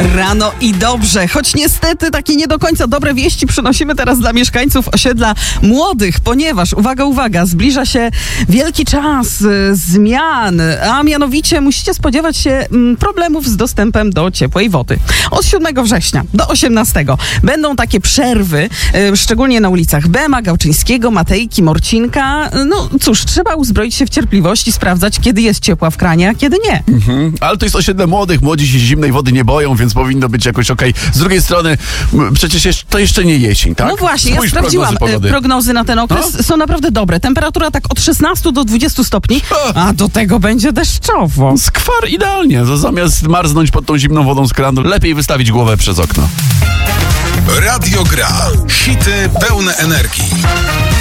Rano i dobrze, choć niestety takie nie do końca dobre wieści przynosimy teraz dla mieszkańców osiedla młodych, ponieważ, uwaga, zbliża się wielki czas zmian, a mianowicie musicie spodziewać się problemów z dostępem do ciepłej wody. Od 7 września do 18 będą takie przerwy, szczególnie na ulicach Bema, Gałczyńskiego, Matejki, Morcinka. No cóż, trzeba uzbroić się w cierpliwość i sprawdzać, kiedy jest ciepła w kranie, a kiedy nie. Ale to jest osiedle młodych, młodzi się zimnej wody nie boją, więc powinno być jakoś okej. Z drugiej strony, przecież to jeszcze nie jesień, tak? No właśnie, Spójrz, ja sprawdziłam prognozy na ten okres, są naprawdę dobre. Temperatura tak od 16 do 20 stopni, a do tego będzie deszczowo. Skwar idealnie, zamiast marznąć pod tą zimną wodą z kranu, lepiej wystawić głowę przez okno. Radio Gra. Hity pełne energii.